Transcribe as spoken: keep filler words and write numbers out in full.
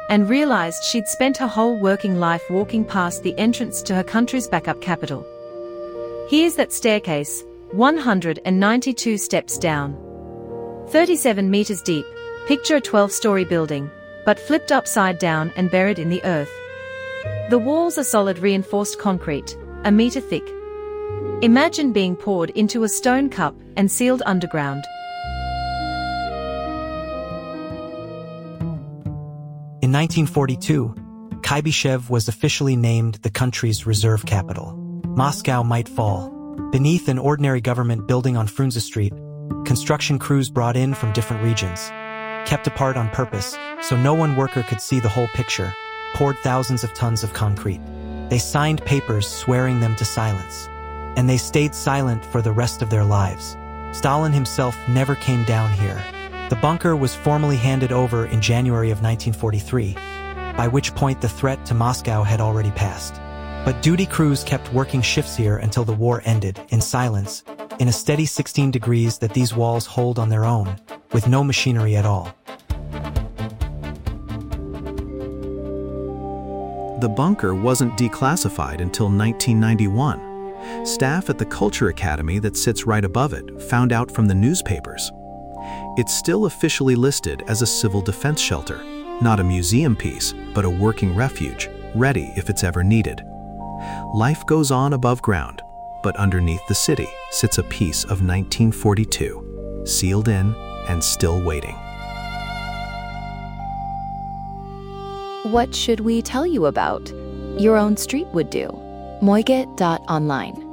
and realized she'd spent her whole working life walking past the entrance to her country's backup capital. Here's that staircase, one hundred ninety-two steps down. thirty-seven meters deep, picture a twelve-story building, but flipped upside down and buried in the earth. The walls are solid reinforced concrete, a meter thick. Imagine being poured into a stone cup and sealed underground. In nineteen forty-two, Kuybyshev was officially named the country's reserve capital. Moscow might fall. Beneath an ordinary government building on Frunze Street, construction crews brought in from different regions, kept apart on purpose so no one worker could see the whole picture, poured thousands of tons of concrete. They signed papers swearing them to silence. And they stayed silent for the rest of their lives. Stalin himself never came down here. The bunker was formally handed over in January of nineteen forty-three, by which point the threat to Moscow had already passed. But duty crews kept working shifts here until the war ended, in silence, in a steady sixteen degrees that these walls hold on their own, with no machinery at all. The bunker wasn't declassified until nineteen ninety-one. Staff at the Culture Academy that sits right above it found out from the newspapers. It's still officially listed as a civil defense shelter, not a museum piece, but a working refuge, ready if it's ever needed. Life goes on above ground, but underneath the city sits a piece of nineteen forty-two, sealed in and still waiting. What should we tell you about? Your own street would do. moiget dot online